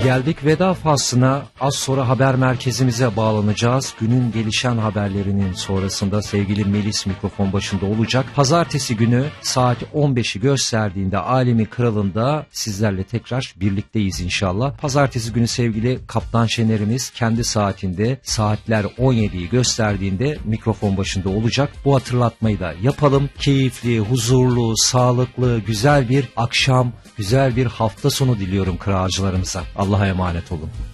Geldik veda faslına. Az sonra haber merkezimize bağlanacağız. Günün gelişen haberlerinin sonrasında sevgili Melis mikrofon başında olacak. Pazartesi günü saat 15'i gösterdiğinde Alemin Kralı'nda sizlerle tekrar birlikteyiz inşallah. Pazartesi günü sevgili Kaptan Şener'imiz kendi saatinde saatler 17'yi gösterdiğinde mikrofon başında olacak. Bu hatırlatmayı da yapalım. Keyifli, huzurlu, sağlıklı, güzel bir akşam, güzel bir hafta sonu diliyorum kırağcılarımıza. Allah'a emanet olun.